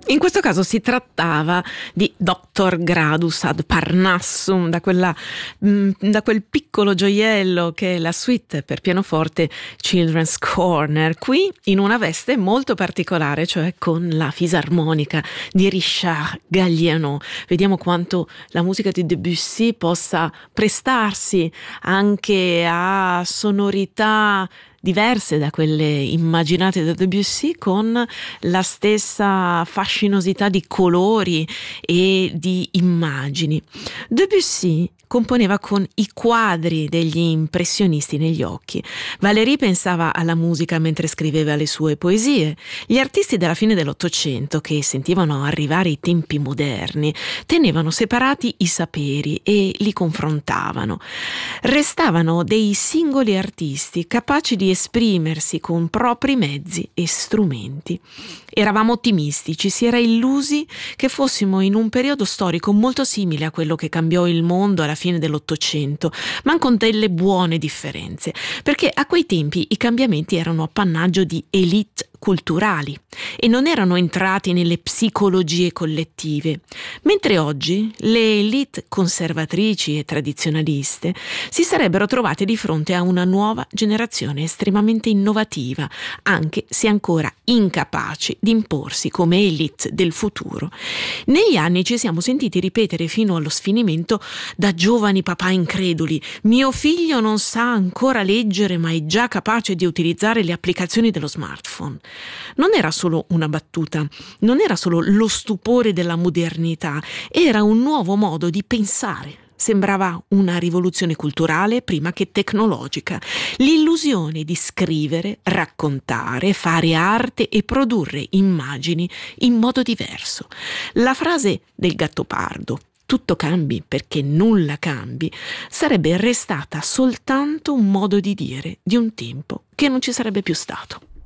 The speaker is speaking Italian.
In questo caso si trattava di Doctor Gradus ad Parnassum, da quel piccolo gioiello che è la suite per pianoforte Children's Corner, qui in una veste molto particolare, cioè con la fisarmonica di Richard Galliano. Vediamo quanto la musica di Debussy possa prestarsi anche a sonorità diverse da quelle immaginate da Debussy, con la stessa fascinosità di colori e di immagini. Debussy componeva con i quadri degli impressionisti negli occhi. Valéry pensava alla musica mentre scriveva le sue poesie. Gli artisti della fine dell'Ottocento, che sentivano arrivare i tempi moderni, tenevano separati i saperi e li confrontavano. Restavano dei singoli artisti capaci di esprimersi con propri mezzi e strumenti. Eravamo ottimisti, ci si era illusi che fossimo in un periodo storico molto simile a quello che cambiò il mondo alla fine dell'Ottocento, ma con delle buone differenze, perché a quei tempi i cambiamenti erano appannaggio di élite culturali e non erano entrati nelle psicologie collettive, mentre oggi le élite conservatrici e tradizionaliste si sarebbero trovate di fronte a una nuova generazione estremamente innovativa, anche se ancora incapaci di imporsi come élite del futuro. Negli anni ci siamo sentiti ripetere fino allo sfinimento da giovani papà increduli: mio figlio non sa ancora leggere ma è già capace di utilizzare le applicazioni dello smartphone. Non era solo una battuta, non era solo lo stupore della modernità, era un nuovo modo di pensare. Sembrava una rivoluzione culturale prima che tecnologica, l'illusione di scrivere, raccontare, fare arte e produrre immagini in modo diverso. La frase del Gattopardo, tutto cambi perché nulla cambi, sarebbe restata soltanto un modo di dire di un tempo che non ci sarebbe più stato.